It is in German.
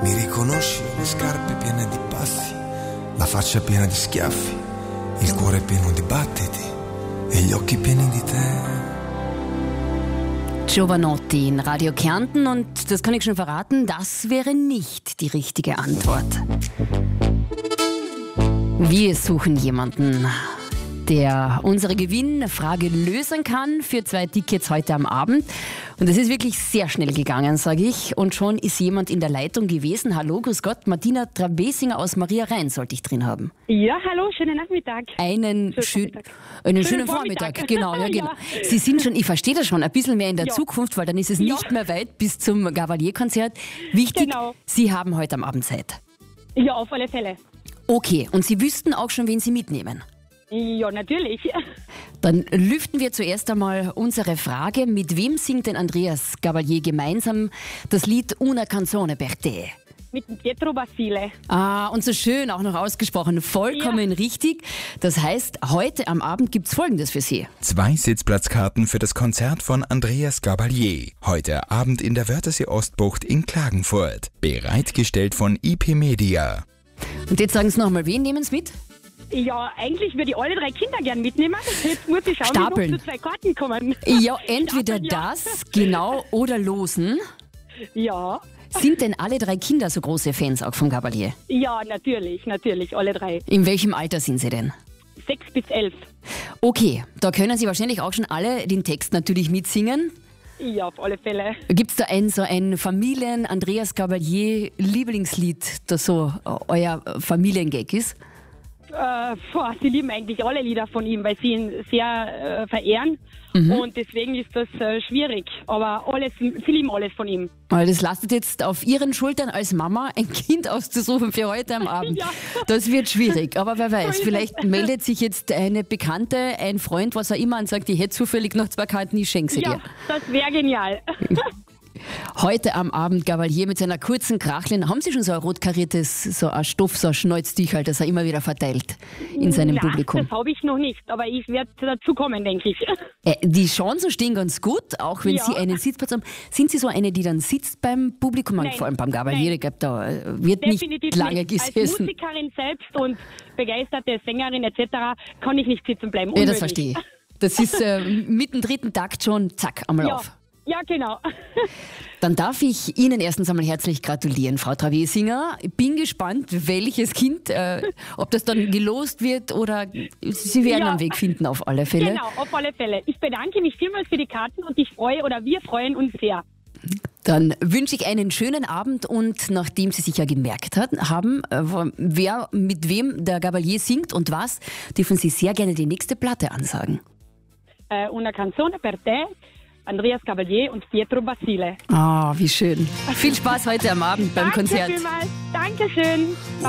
Mi riconosci, le scarpe piene di passi, la faccia piena di schiaffi, il cuore pieno di battiti e gli occhi pieni di te. Giovanotti in Radio Kärnten, und das kann ich schon verraten, das wäre nicht die richtige Antwort. Wir suchen jemanden, der unsere Gewinnfrage lösen kann für 2 Tickets heute am Abend. Und es ist wirklich sehr schnell gegangen, sage ich. Und schon ist jemand in der Leitung gewesen. Hallo, grüß Gott, Martina Trabesinger aus Maria Rhein sollte ich drin haben. Ja, hallo, schönen Nachmittag. Einen schönen Vormittag. Genau, ja, genau. Ja. Sie sind schon, ich verstehe das schon, ein bisschen mehr in der Zukunft, weil dann ist es nicht mehr weit bis zum Gavalier-Konzert. Wichtig, Genau. Sie haben heute am Abend Zeit. Ja, auf alle Fälle. Okay, und Sie wüssten auch schon, wen Sie mitnehmen. Ja, natürlich. Dann lüften wir zuerst einmal unsere Frage. Mit wem singt denn Andreas Gabalier gemeinsam das Lied Una canzone per te? Mit Pietro Basile. Ah, und so schön auch noch ausgesprochen. Vollkommen richtig. Das heißt, heute am Abend gibt's Folgendes für Sie. 2 Sitzplatzkarten für das Konzert von Andreas Gabalier. Heute Abend in der Wörthersee Ostbucht in Klagenfurt. Bereitgestellt von IP Media. Und jetzt sagen Sie nochmal, wen nehmen Sie mit? Ja, eigentlich würde ich alle 3 Kinder gern mitnehmen. Jetzt muss ich schauen, Stapeln. wie noch zu 2 Karten kommen. Ja, entweder Stapeln, ja. das, genau, oder losen. Ja, Sind denn alle 3 Kinder so große Fans auch vom Gabalier? ja, natürlich, alle 3. In welchem Alter sind sie denn? 6 bis 11. Okay, da können Sie wahrscheinlich auch schon alle den Text natürlich mitsingen. Ja, auf alle Fälle. Gibt es da so ein Familien-Andreas Gabalier-Lieblingslied, das so euer Familiengag ist? Sie lieben eigentlich alle Lieder von ihm, weil sie ihn sehr verehren. Und deswegen ist das schwierig. Aber sie lieben alles von ihm. Weil das lastet jetzt auf Ihren Schultern als Mama, ein Kind auszusuchen für heute am Abend. Ja. Das wird schwierig, aber wer weiß, ist vielleicht meldet sich jetzt eine Bekannte, ein Freund, was auch immer, und sagt, ich hätte zufällig noch 2 Karten, ich schenke sie Ja, dir. das wäre genial. Heute am Abend Gabalier mit seiner kurzen Krachlin. Haben Sie schon so ein rot kariertes, so ein Stoff, so ein Schnäuztüchel, das er immer wieder verteilt in seinem Publikum? Das habe ich noch nicht, aber ich werde dazu kommen, denke ich. Die Chancen stehen ganz gut, auch wenn Ja. Sie einen Sitzplatz haben. Sind Sie so eine, die dann sitzt beim Publikum? Nein. Vor allem beim Gabalier, Nein. ich glaube, da wird Definitiv nicht lange nicht. Als gesessen. Musikerin selbst und begeisterte Sängerin etc. kann ich nicht sitzen bleiben. Ja, das Unmöglich. verstehe ich. Das ist mit dem 3. Takt schon, zack, am Lauf. Ja, genau. Dann darf ich Ihnen erstens einmal herzlich gratulieren, Frau Trabesinger. Ich bin gespannt, welches Kind, ob das dann gelost wird oder Sie werden Ja. einen Weg finden auf alle Fälle. Genau, auf alle Fälle. Ich bedanke mich vielmals für die Karten und wir freuen uns sehr. Dann wünsche ich einen schönen Abend, und nachdem Sie sich ja gemerkt haben, wer mit wem der Gabalier singt und was, dürfen Sie sehr gerne die nächste Platte ansagen. Una canzone per te, Andreas Gabalier und Pietro Basile. Ah, wie schön. Viel Spaß heute am Abend beim Konzert. Danke vielmals. Dankeschön.